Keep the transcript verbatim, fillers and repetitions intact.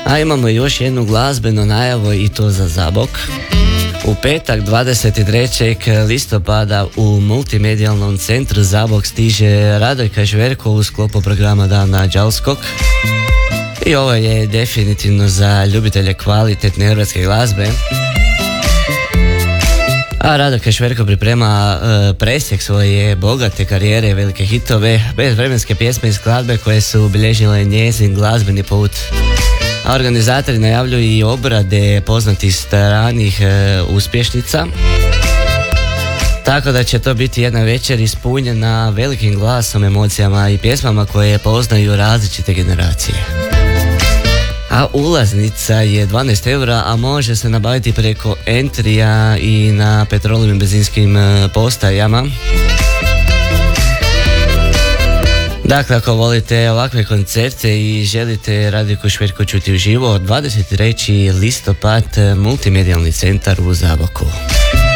A imamo još jednu glazbenu najavu i to za Zabok. U petak dvadeset trećeg listopada u multimedijalnom centru Zabok stiže Radojka Žverko u sklopu programa Dana Đalskog. I ovo je definitivno za ljubitelje kvalitetne hrvatske glazbe. A Radojka Žverko priprema uh, presjek svoje bogate karijere, velike hitove, bezvremenske pjesme i skladbe koje su obilježile njezin glazbeni put. A organizatori najavljuju i obrade poznatih stranih e, uspješnica. Tako da će to biti jedna večer ispunjena velikim glasom, emocijama i pjesmama koje poznaju različite generacije. A ulaznica je dvanaest eura, a može se nabaviti preko Entrija i na petrolnim benzinskim e, postajama. Dakle, ako volite ovakve koncerte i želite Radojku Žverko čuti uživo, dvadeset trećeg listopad multimedijalni centar u Zaboku.